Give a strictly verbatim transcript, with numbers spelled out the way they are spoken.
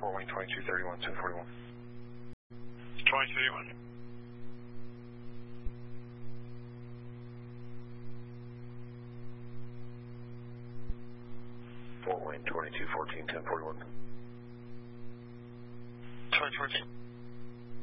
four wing twenty-two thirty-one, ten forty-one. twenty thirty-one. four wing twenty-two fourteen, ten forty-one. twenty fourteen.